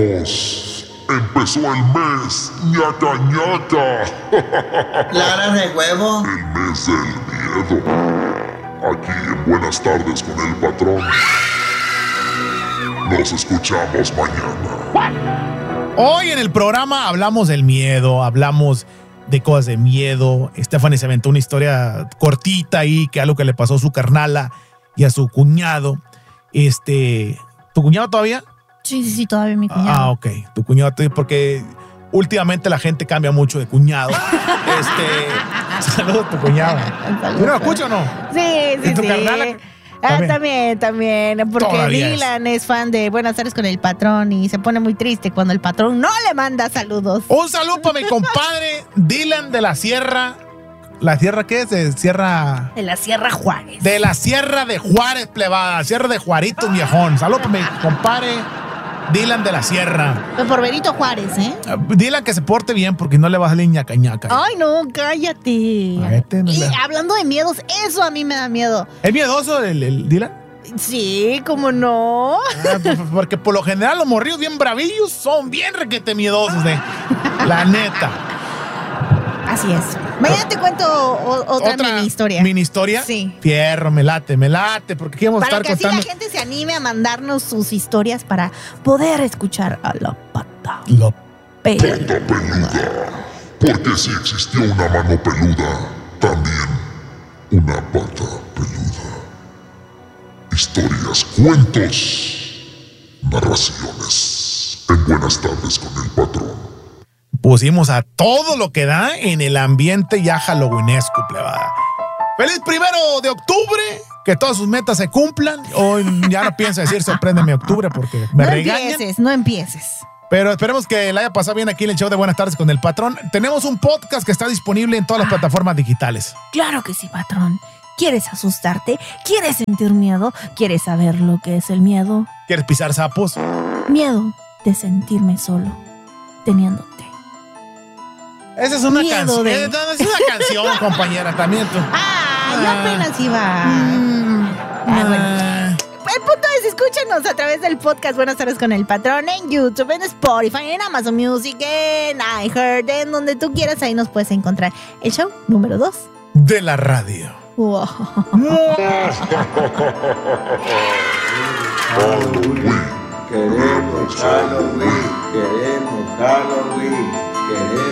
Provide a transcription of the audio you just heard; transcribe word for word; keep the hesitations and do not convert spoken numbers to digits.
Vamos, empezó el mes ñaca ñaca. ¿Claras de huevo? El mes del miedo. Aquí en Buenas Tardes con el Patrón. Nos escuchamos mañana. Hoy en el programa hablamos del miedo, hablamos de cosas de miedo. Stephanie se aventó una historia cortita ahí, que algo que le pasó a su carnala y a su cuñado. Este, ¿tu cuñado todavía? Sí, sí, sí, todavía mi cuñado. Ah, ok. Tu cuñado, porque últimamente la gente cambia mucho de cuñado. este, saludos a tu cuñado. ¿Tú no lo escuchas o no? Sí, sí, ¿Y tu sí. carnala? Ah, también, también, porque Todavía Dylan es. es fan de Buenas Tardes con el Patrón y se pone muy triste cuando el patrón no le manda saludos. Un saludo para mi compadre Dylan de la Sierra. ¿La Sierra qué es? De Sierra... De la Sierra Juárez. De la Sierra de Juárez, plebada. Sierra de Juaritos, viejón. Saludo para mi compadre Dylan de la Sierra. Pues por Benito Juárez, ¿eh? Dylan que se porte bien porque no le va a salir ñaca ñaca. Ay, no, cállate. Cállate, no y le... hablando de miedos, eso a mí me da miedo. ¿Es miedoso el, el Dylan? Sí, ¿cómo no? Ah, porque por lo general los morrillos bien bravillos son bien requete miedosos, de la neta. Así es. Mañana te cuento o, otra, otra mini historia. ¿Mini historia? Sí. Fierro, me late, me late, porque aquí vamos a estar contando. Para que así la gente se anime a mandarnos sus historias para poder escuchar a la pata. La peluda. Pata peluda. Porque si existió una mano peluda, también una pata peluda. Historias, cuentos, narraciones. En Buenas Tardes con el Patrón. Pusimos a todo lo que da en el ambiente ya halloweenesco, plebada. ¡Feliz primero de octubre! Que todas sus metas se cumplan. Hoy ya no pienso decir sorpréndeme octubre porque me no regañan. No empieces, no empieces. Pero esperemos que la haya pasado bien aquí en el show de Buenas Tardes con el Patrón. Tenemos un podcast que está disponible en todas las plataformas digitales. Claro que sí, Patrón. ¿Quieres asustarte? ¿Quieres sentir miedo? ¿Quieres saber lo que es el miedo? ¿Quieres pisar sapos? Miedo de sentirme solo, teniéndote. Esa es una canción. De... Es una canción, compañera, también tú. Ah, yo apenas iba. Mm, ah, bueno. El punto es, escúchanos a través del podcast Buenas Tardes con el Patrón en YouTube, en Spotify, en Amazon Music, en iHeart, en donde tú quieras, ahí nos puedes encontrar. El show número dos de la radio. Wow. Halloween, queremos Halloween, queremos Halloween, queremos